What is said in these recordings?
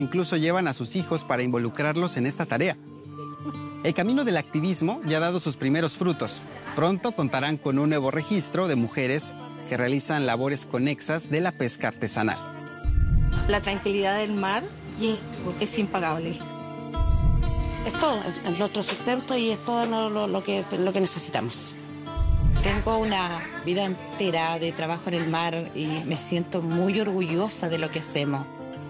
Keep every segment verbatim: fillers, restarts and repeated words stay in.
Incluso llevan a sus hijos para involucrarlos en esta tarea. El camino del activismo ya ha dado sus primeros frutos. Pronto contarán con un nuevo registro de mujeres que realizan labores conexas de la pesca artesanal. La tranquilidad del mar es impagable. Es todo, es nuestro sustento y es todo lo, lo, lo, que, lo que necesitamos. Tengo una vida entera de trabajo en el mar y me siento muy orgullosa de lo que hacemos.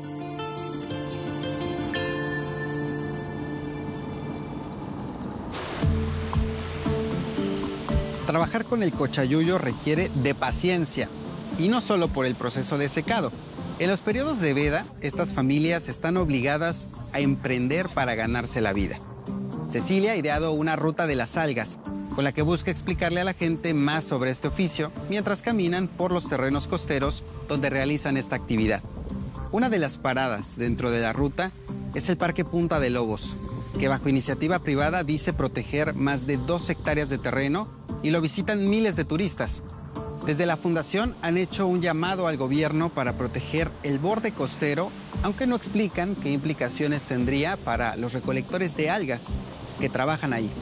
Trabajar con el cochayuyo requiere de paciencia, y no solo por el proceso de secado. En los periodos de veda, estas familias están obligadas a emprender para ganarse la vida. Cecilia ha ideado una ruta de las algas, con la que busca explicarle a la gente más sobre este oficio, mientras caminan por los terrenos costeros donde realizan esta actividad. Una de las paradas dentro de la ruta es el Parque Punta de Lobos, que bajo iniciativa privada dice proteger más de dos hectáreas de terreno y lo visitan miles de turistas. Desde la fundación han hecho un llamado al gobierno para proteger el borde costero, aunque no explican qué implicaciones tendría para los recolectores de algas que trabajan ahí.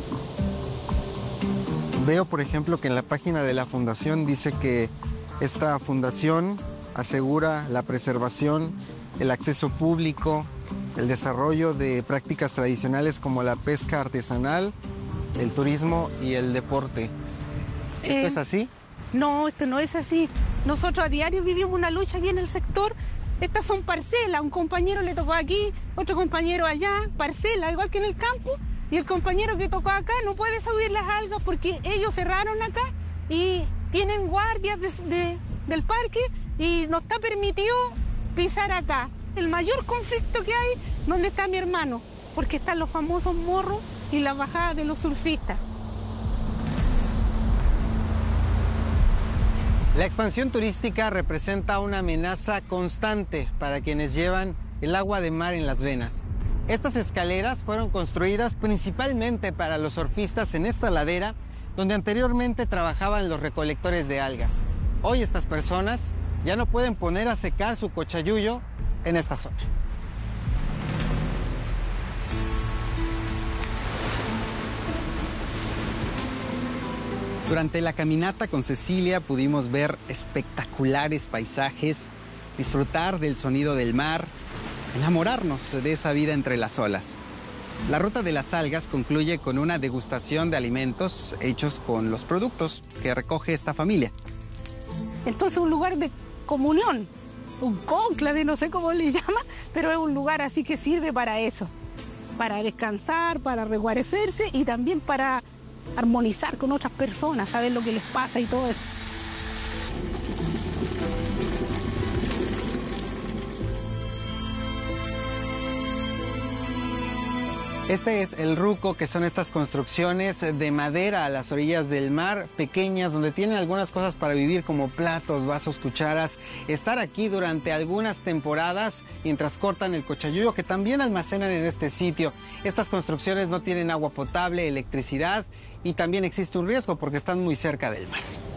Veo, por ejemplo, que en la página de la fundación dice que esta fundación asegura la preservación, el acceso público, el desarrollo de prácticas tradicionales como la pesca artesanal, el turismo y el deporte. ¿Esto Eh, es así? No, esto no es así. Nosotros a diario vivimos una lucha aquí en el sector. Estas son parcelas. Un compañero le tocó aquí, otro compañero allá, parcela, igual que en el campo. Y el compañero que tocó acá no puede subir las algas porque ellos cerraron acá y tienen guardias de, de, del parque y no está permitido pisar acá. El mayor conflicto que hay, ¿dónde está mi hermano? Porque están los famosos morros y las bajadas de los surfistas. La expansión turística representa una amenaza constante para quienes llevan el agua de mar en las venas. Estas escaleras fueron construidas principalmente para los surfistas en esta ladera, donde anteriormente trabajaban los recolectores de algas. Hoy estas personas ya no pueden poner a secar su cochayuyo en esta zona. Durante la caminata con Cecilia pudimos ver espectaculares paisajes, disfrutar del sonido del mar, enamorarnos de esa vida entre las olas. La ruta de las algas concluye con una degustación de alimentos hechos con los productos que recoge esta familia. Entonces un lugar de comunión, un cónclave, no sé cómo le llama, pero es un lugar así que sirve para eso, para descansar, para reguarecerse y también para armonizar con otras personas, saber lo que les pasa y todo eso. Este es el ruco, que son estas construcciones de madera a las orillas del mar, pequeñas, donde tienen algunas cosas para vivir como platos, vasos, cucharas. Estar aquí durante algunas temporadas mientras cortan el cochayuyo, que también almacenan en este sitio. Estas construcciones no tienen agua potable, electricidad y también existe un riesgo porque están muy cerca del mar.